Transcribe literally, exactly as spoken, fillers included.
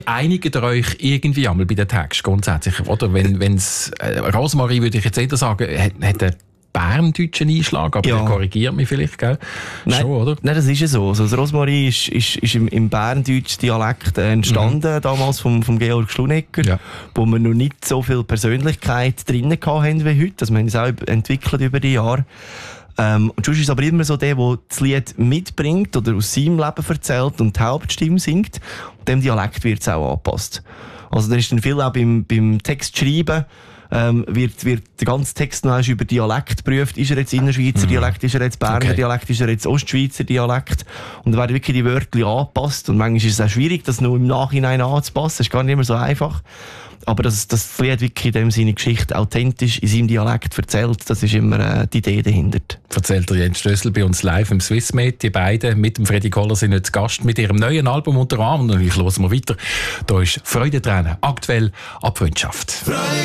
Einigt ihr euch irgendwie einmal bei den Texten grundsätzlich? Oder wenn wenn's äh, Rosmarie würde ich jetzt eher sagen, hat, hat einen berndeutschen Einschlag, aber Ja. der korrigiert mich vielleicht, gell? Nein, Schon, oder? Nein, das ist ja so. Also das Rosmarie ist, ist, ist im, im berndeutschen Dialekt äh, entstanden, mhm. damals vom, vom Georg Schlunecker, Ja. wo wir noch nicht so viel Persönlichkeit drinnen hatten wie heute. Also wir haben es auch entwickelt über die Jahre. Ähm, und sonst ist es aber immer so der, der das Lied mitbringt oder aus seinem Leben erzählt und die Hauptstimme singt. Und dem Dialekt wird es auch angepasst. Also da ist dann viel auch beim, beim Textschreiben, ähm, wird, wird der ganze Text noch über Dialekt geprüft. Ist er jetzt Innerschweizer Mhm. Dialekt, ist er jetzt Berner Okay. Dialekt, ist er jetzt Ostschweizer Dialekt? Und da werden wirklich die Wörter angepasst. Und manchmal ist es auch schwierig, das noch im Nachhinein anzupassen. Das ist gar nicht immer so einfach. Aber dass das Lied wirklich in dem seine Geschichte authentisch in seinem Dialekt erzählt, das ist immer äh, die Idee dahinter. Erzählt der Jens Stössel bei uns live im Swissmate. Die beiden mit dem Freddy Koller sind jetzt Gast mit ihrem neuen Album unter Arm. Und natürlich hören wir weiter. Da ist Freudentränen, aktuell ab Freundschaft.